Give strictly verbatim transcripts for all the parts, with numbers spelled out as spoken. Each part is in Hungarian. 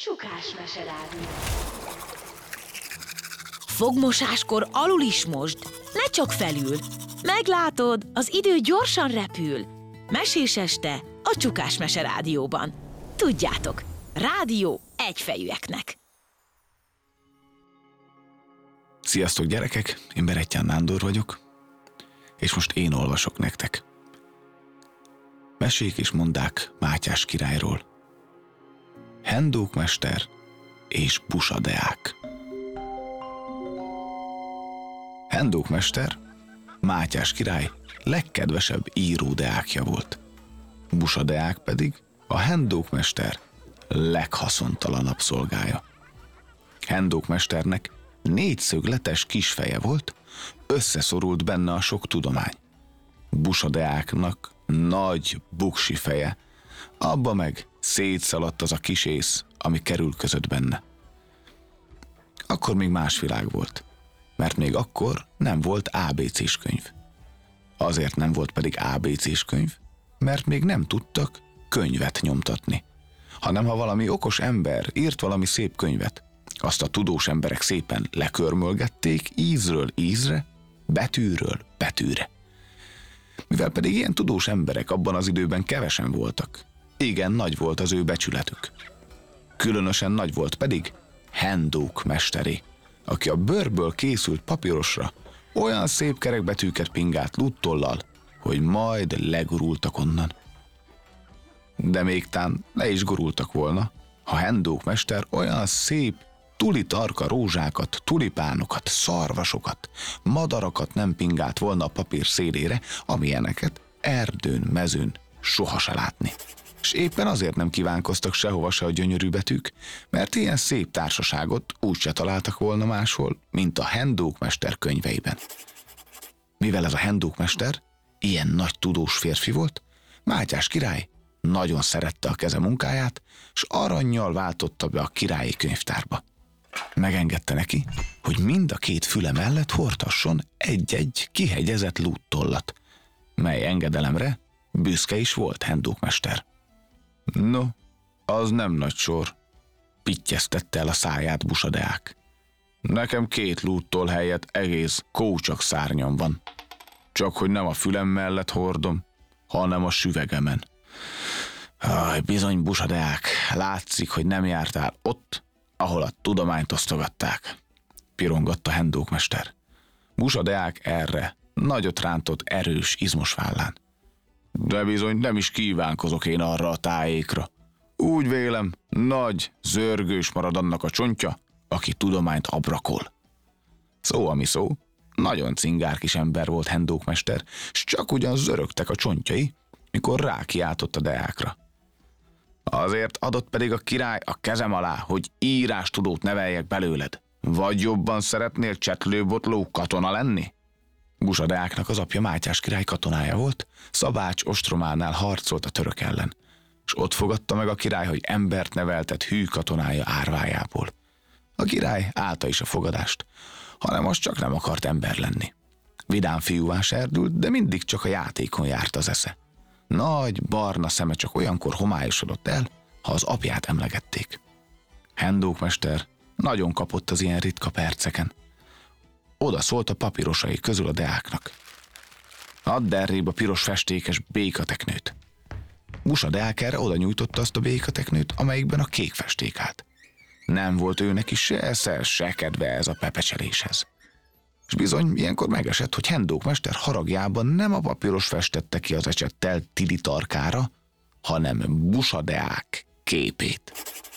Csukás meserádió. Fogmosáskor alul is mosd, ne csak felül. Meglátod, az idő gyorsan repül. Mesés este a Csukás meserádióban. Tudjátok, rádió egyfejűeknek. Sziasztok gyerekek, én Berettyán Nándor vagyok, és most én olvasok nektek. Mesék és mondák Mátyás királyról. Hendókmester és Busadeák. Hendókmester Mátyás király legkedvesebb íródeákja volt. Busadeák pedig a Hendókmester leghaszontalanabb szolgája. Hendókmesternek négyszögletes kisfeje volt, összeszorult benne a sok tudomány. Busadeáknak nagy buksi feje, abba meg szétszaladt az a kis ész, ami kerülközött benne. Akkor még más világ volt, mert még akkor nem volt á bé cés könyv. Azért nem volt pedig á bé cés könyv, mert még nem tudtak könyvet nyomtatni, hanem ha valami okos ember írt valami szép könyvet, azt a tudós emberek szépen lekörmölgették ízről ízre, betűről betűre. Mivel pedig ilyen tudós emberek abban az időben kevesen voltak, igen nagy volt az ő becsületük. Különösen nagy volt pedig Hendókmesteré, aki a bőrből készült papírosra olyan szép kerek betűket pingált lúttollal, hogy majd legurultak onnan. De még tán le is gurultak volna, ha Hendókmester olyan szép tulitarka rózsákat, tulipánokat, szarvasokat, madarakat nem pingált volna a papír szélére, amilyeneket erdőn, mezőn soha se látni. És éppen azért nem kívánkoztak sehova se a gyönyörű betűk, mert ilyen szép társaságot úgy se találtak volna máshol, mint a Hendókmester könyveiben. Mivel ez a Hendókmester ilyen nagy tudós férfi volt, Mátyás király nagyon szerette a keze munkáját, és arannyal váltotta be a királyi könyvtárba. Megengedte neki, hogy mind a két füle mellett hordhasson egy-egy kihegyezett lúttollat, mely engedelemre büszke is volt Hendókmester. No, az nem nagy sor, pittyesztette el a száját Busadeák. Nekem két lúttoll helyett egész kócsak szárnyam van. Csak hogy nem a fülem mellett hordom, hanem a süvegemen. Aj, bizony Busadeák, látszik, hogy nem jártál ott, ahol a tudományt osztogatták, pirongatta Hendókmester. Busadeák erre nagyot rántott erős izmos vállán. De bizony nem is kívánkozok én arra a tájékra. Úgy vélem, nagy, zörgős marad annak a csontja, aki tudományt abrakol. Szó, ami szó, nagyon cingár kis ember volt Hendókmester, s csak ugyan zörögtek a csontjai, mikor rákiáltott a deákra. Azért adott pedig a király a kezem alá, hogy írástudót neveljek belőled. Vagy jobban szeretnél csetlőbotló katona lenni? Busadeáknak az apja Mátyás király katonája volt, Szabács ostrománál harcolt a török ellen, és ott fogadta meg a király, hogy embert neveltet hű katonája árvájából. A király állta is a fogadást, hanem az csak nem akart ember lenni. Vidám fiúvá serdült, de mindig csak a játékon járt az esze. Nagy, barna szeme csak olyankor homályosodott el, ha az apját emlegették. Hendókmester nagyon kapott az ilyen ritka perceken. Oda szólt a papírosai közül a deáknak. Add errébb a piros festékes békateknőt. Busadeák erre oda nyújtotta azt a békateknőt, amelyikben a kék festék állt. Nem volt ő neki se esze, se kedve ez a pepecseléshez. És bizony ilyenkor megesett, hogy Hendókmester haragjában nem a papíros festette ki az ecsettel tili tarkára, hanem Busadeák képét.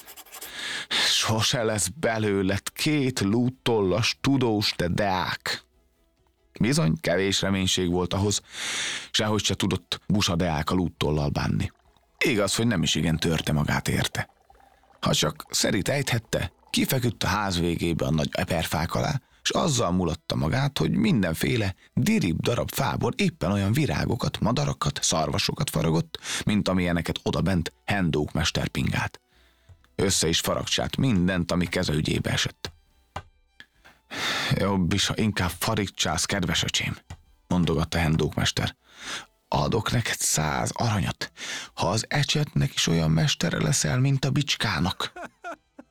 Sose lesz belőled két lúttollas tudós te deák. Bizony kevés reménység volt ahhoz, sehogy se tudott Busadeák a lúttollal bánni. Igaz, hogy nem is igen törte magát érte. Ha csak szerint ejthette, kifeküdt a ház végébe a nagy eperfák alá, és azzal mulatta magát, hogy mindenféle dirib darab fából éppen olyan virágokat, madarakat, szarvasokat faragott, mint amilyeneket odabent Hendókmester pingált. Össze is faragcsált mindent, ami keze ügyébe esett. Jobb is, ha inkább farigcsász, kedves öcsém, mondogatta Hendókmester. Adok neked száz aranyat, ha az ecsetnek is olyan mestere leszel, mint a bicskának.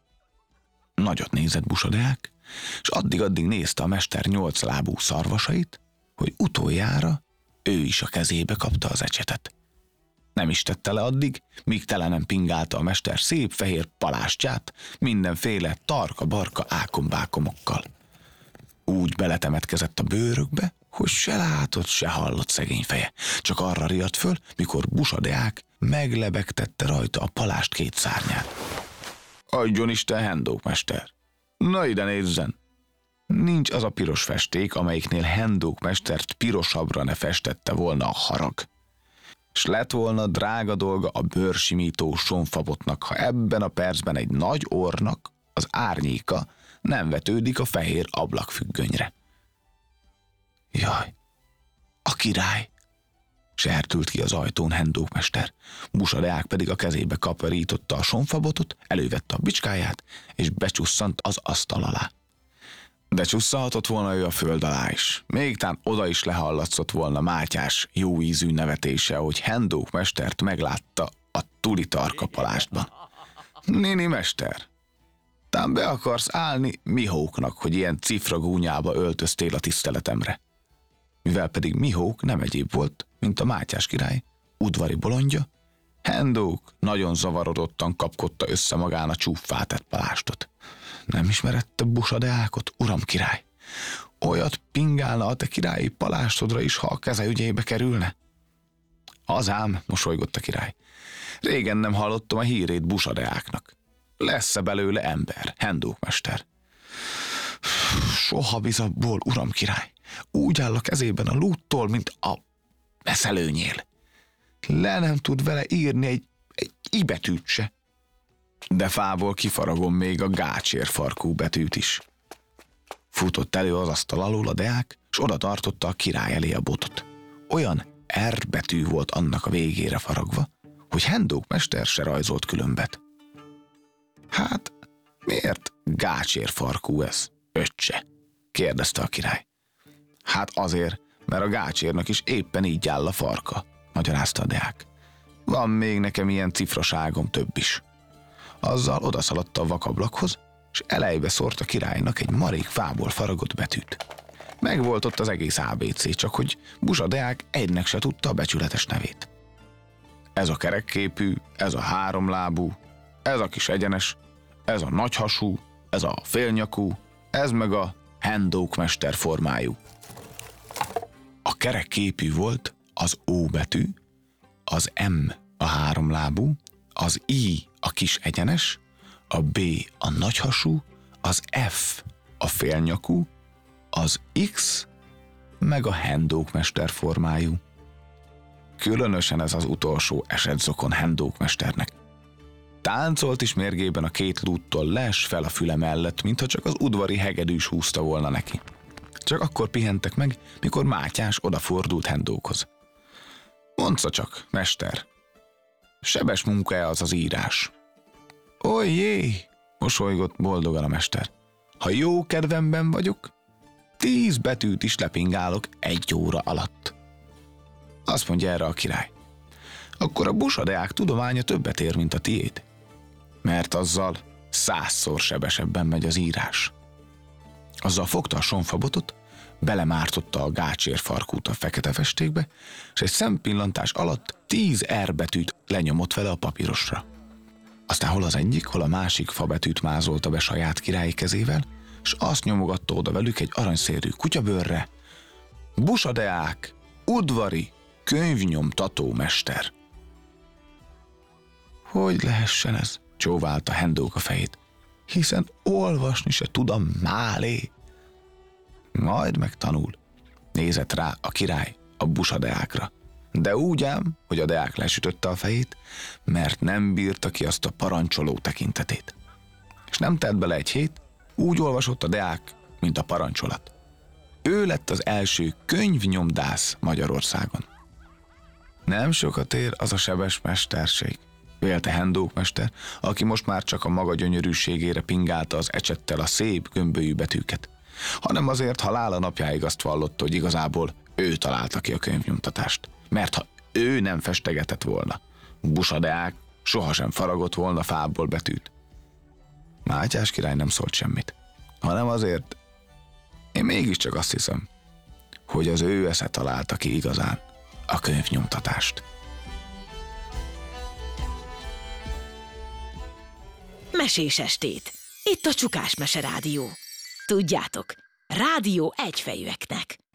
Nagyot nézett Busa Deák, és addig-addig nézte a mester nyolc lábú szarvasait, hogy utoljára ő is a kezébe kapta az ecsetet. Nem is tette le addig, míg tele nem pingálta a mester szép fehér palástját, mindenféle tarka-barka ákombákomokkal. Úgy beletemetkezett a bőrökbe, hogy se látott, se hallott szegény feje. Csak arra riadt föl, mikor Busa Deák meglebegtette rajta a palást két szárnyát. Adjon Isten, Hendók mester! Na ide nézzen! Nincs az a piros festék, amelyiknél Hendók mestert pirosabbra ne festette volna a harag. S lett volna drága dolga a bőrsimító sonfabotnak, ha ebben a percben egy nagy orrnak az árnyéka nem vetődik a fehér ablakfüggönyre. Jaj, a király! Sertült ki az ajtón Hendók mester. Busa Deák pedig a kezébe kaparította a sonfabotot, elővette a bicskáját, és becsusszant az asztal alá. De csusszalhatott volna ő a föld alá is. Még tán oda is lehallatszott volna Mátyás jó ízű nevetése, hogy Hendók mestert meglátta a tuli tarka palástban. Néni mester, tán be akarsz állni Mihóknak, hogy ilyen cifra gúnyába öltöztél a tiszteletemre. Mivel pedig Mihók nem egyéb volt, mint a Mátyás király udvari bolondja, Hendók nagyon zavarodottan kapkodta össze magán a csúffátett palástot. Nem ismerette Busa Deákot, uram király? Olyat pingálna a te királyi palástodra is, ha a keze ügyébe kerülne? Az ám, mosolygott a király. Régen nem hallottam a hírét Busa Deáknak. Lesz-e belőle ember, Hendók mester? Soha bizabból, uram király. Úgy áll a kezében a lúttól, mint a meszelőnyél. Le nem tud vele írni egy, egy i betűt se. De fából kifaragom még a gácsérfarkú betűt is. Futott elő az asztal alól a Deák, s oda tartotta a király elé a botot. Olyan R betű volt annak a végére faragva, hogy Hendók mester se rajzolt különbet. Hát, miért gácsérfarkú ez, öccse? Kérdezte a király. Hát azért, mert a gácsérnak is éppen így áll a farka, magyarázta a Deák. Van még nekem ilyen cifraságom több is. Azzal odaszaladta a vakablakhoz, és elejbe szórt a királynak egy marék fából faragott betűt. Megvolt ott az egész á bé cé, csak hogy Busa Deák egynek se tudta a becsületes nevét. Ez a kerekképű, ez a háromlábú, ez a kis egyenes, ez a nagyhasú, ez a félnyakú, ez meg a Hendók mester formájú. A kerekképű volt az O betű, az M a háromlábú, az I a kis egyenes, a B a nagyhasú, az F a félnyakú, az X meg a Hendók mester formájú. Különösen ez az utolsó esett zokon Hendók mesternek. Táncolt is mérgében a két lúttól les fel a füle mellett, mintha csak az udvari hegedűs húzta volna neki. Csak akkor pihentek meg, mikor Mátyás odafordult Hendókhoz. Mondsza csak, mester, sebes munka-e az az írás? Oly jé, mosolygott boldogan a mester. Ha jó kedvemben vagyok, tíz betűt is lepingálok egy óra alatt. Azt mondja erre a király. Akkor a Busa Deák tudománya többet ér, mint a tiéd, mert azzal százszor sebesebben megy az írás. Azzal fogta a sonfabotot, belemártotta a gácsérfarkút a fekete festékbe, és egy szempillantás alatt tíz R betűt lenyomott vele a papírosra. Aztán hol az egyik, hol a másik fabetűt mázolta be saját királyi kezével, és azt nyomogatta oda velük egy aranyszérű kutyabőrre. Busa Deák, udvari, könyvnyomtató mester. Hogy lehessen ez? Csóválta Hendók a fejét. Hiszen olvasni se tudom málé. Majd megtanul. Nézett rá a király a Busa Deákra. De úgy ám, hogy a Deák lesütötte a fejét, mert nem bírta ki azt a parancsoló tekintetét. És nem telt bele egy hét, úgy olvasott a Deák, mint a parancsolat. Ő lett az első könyvnyomdász Magyarországon. Nem sokat ér az a sebes mesterség, vélte Hendók mester, aki most már csak a maga gyönyörűségére pingálta az ecsettel a szép gömbölyű betűket, hanem azért halála napjáig azt vallotta, hogy igazából ő találta ki a könyvnyomtatást. Mert ha ő nem festegetett volna, Busa Deák sohasem faragott volna fából betűt. Mátyás király nem szólt semmit, hanem azért, én mégiscsak azt hiszem, hogy az ő esze találta ki igazán a könyvnyomtatást. Mesés estét! Itt a Csukás Mese Rádió. Tudjátok, rádió egyfejűeknek.